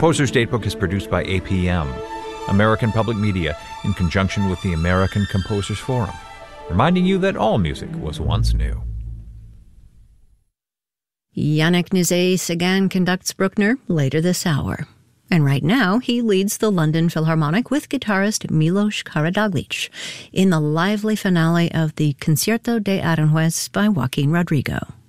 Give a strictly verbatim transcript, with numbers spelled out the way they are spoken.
Composer's Datebook is produced by A P M, American Public Media, in conjunction with the American Composers Forum, reminding you that all music was once new. Yannick Nézet-Séguin conducts Bruckner later this hour. And right now, he leads the London Philharmonic with guitarist Milos Karadzic in the lively finale of the Concierto de Aranjuez by Joaquin Rodrigo.